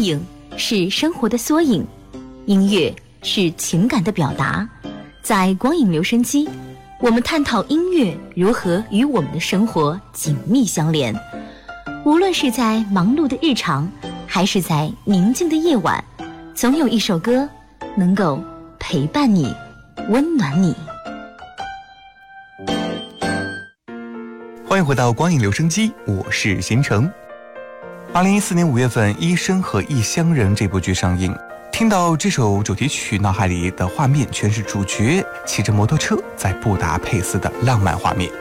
意影是生活的缩影，音乐是情感的表达。在光影留声机，我们探讨音乐如何与我们的生活紧密相连。无论是在忙碌的日常，还是在宁静的夜晚，总有一首歌能够陪伴你，温暖你。 欢迎回到光影留声机，我是贤成。2014年5月份，《医生和异乡人》这部剧上映。听到这首主题曲，脑海里的画面全是主角骑着摩托车在布达佩斯的浪漫画面。